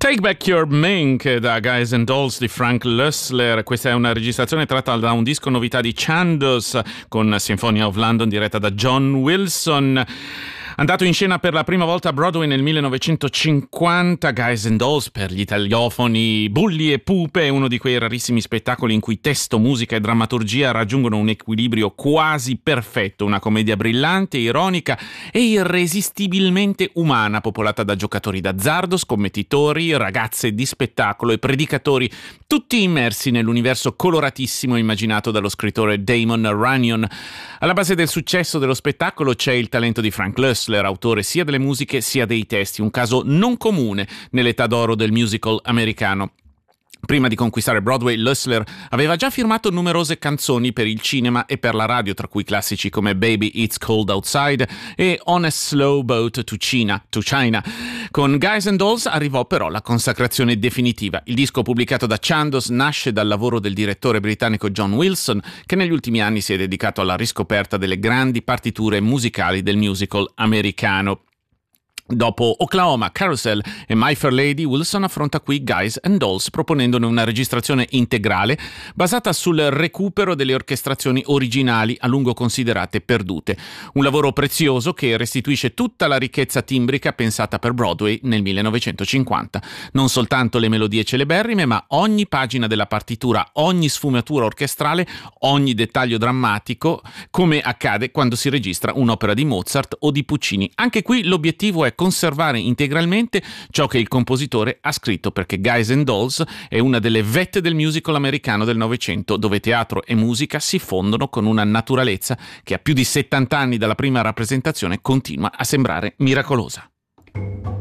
Take Back Your Mink da Guys and Dolls di Frank Loesser. Questa è una registrazione tratta da un disco novità di Chandos con Symphony of London diretta da John Wilson. Andato in scena per la prima volta a Broadway nel 1950, Guys and Dolls per gli italiofoni Bulli e Pupe è uno di quei rarissimi spettacoli in cui testo, musica e drammaturgia raggiungono un equilibrio quasi perfetto, una commedia brillante, ironica e irresistibilmente umana, popolata da giocatori d'azzardo, scommettitori, ragazze di spettacolo e predicatori, tutti immersi nell'universo coloratissimo immaginato dallo scrittore Damon Runyon. Alla base del successo dello spettacolo c'è il talento di Frank Loesser, autore sia delle musiche sia dei testi, un caso non comune nell'età d'oro del musical americano. Prima di conquistare Broadway, Loesser aveva già firmato numerose canzoni per il cinema e per la radio, tra cui classici come Baby It's Cold Outside e On a Slow Boat to China. Con Guys and Dolls arrivò però la consacrazione definitiva. Il disco pubblicato da Chandos nasce dal lavoro del direttore britannico John Wilson, che negli ultimi anni si è dedicato alla riscoperta delle grandi partiture musicali del musical americano. Dopo Oklahoma, Carousel e My Fair Lady, Wilson affronta qui Guys and Dolls proponendone una registrazione integrale basata sul recupero delle orchestrazioni originali a lungo considerate perdute. Un lavoro prezioso che restituisce tutta la ricchezza timbrica pensata per Broadway nel 1950. Non soltanto le melodie celeberrime, ma ogni pagina della partitura, ogni sfumatura orchestrale, ogni dettaglio drammatico, come accade quando si registra un'opera di Mozart o di Puccini. Anche qui l'obiettivo è conservare integralmente ciò che il compositore ha scritto, perché Guys and Dolls è una delle vette del musical americano del Novecento, dove teatro e musica si fondono con una naturalezza che a più di 70 anni dalla prima rappresentazione continua a sembrare miracolosa.